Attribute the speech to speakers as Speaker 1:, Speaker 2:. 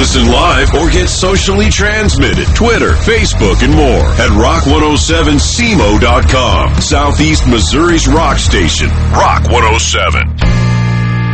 Speaker 1: Listen live or get socially transmitted. Twitter, Facebook, and more at rock107cmo.com. Southeast Missouri's rock station, Rock 107.